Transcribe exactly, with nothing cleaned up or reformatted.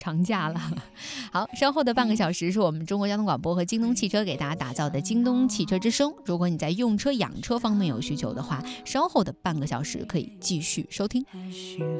长假了。好，稍后的半个小时是我们中国交通广播和京东汽车给大家打造的京东汽车之声。如果你在用车养车方面有需求的话，稍后的半个小时可以继续收听。